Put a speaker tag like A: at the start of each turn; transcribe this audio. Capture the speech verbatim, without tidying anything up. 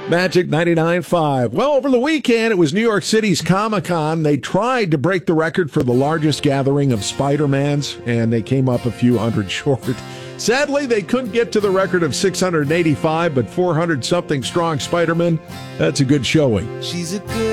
A: Magic ninety-nine point five. Well, over the weekend, it was New York City's Comic-Con. They tried to break the record for the largest gathering of Spider-Mans, and they came up a few hundred short. Sadly, they couldn't get to the record of six hundred eighty-five, but four hundred something strong Spider-Man, that's a good showing.
B: She's a good